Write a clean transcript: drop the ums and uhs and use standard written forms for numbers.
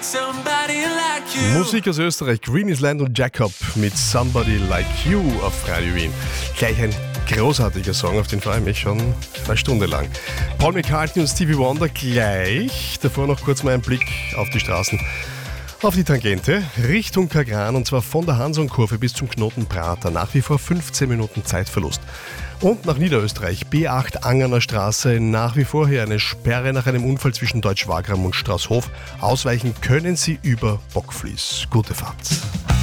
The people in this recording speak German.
Musik aus Österreich, Green Island und Jacob mit Somebody Like You auf Radio Wien. Gleich ein großartiger Song, auf den freue ich mich schon eine Stunde lang. Paul McCartney und Stevie Wonder gleich. Davor noch kurz mal ein Blick auf die Straßen. Auf die Tangente, Richtung Kagran, und zwar von der Hansonkurve bis zum Knoten Prater. Nach wie vor 15 Minuten Zeitverlust. Und nach Niederösterreich, B8 Angerner Straße, nach wie vor hier eine Sperre nach einem Unfall zwischen Deutsch-Wagram und Straußhof. Ausweichen können Sie über Bockfließ. Gute Fahrt.